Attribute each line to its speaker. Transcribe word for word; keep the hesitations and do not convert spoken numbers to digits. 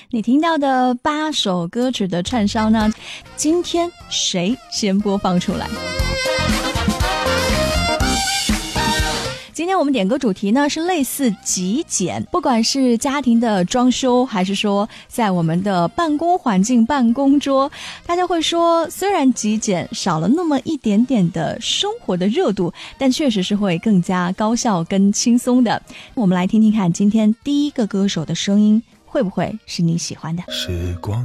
Speaker 1: 你听到的八首歌曲的串烧呢，今天谁先播放出来？今天我们点歌主题呢是类似极简，不管是家庭的装修，还是说在我们的办公环境、办公桌，大家会说虽然极简少了那么一点点的生活的热度，但确实是会更加高效跟轻松的。我们来听听看今天第一个歌手的声音，会不会是你喜欢的？
Speaker 2: 时光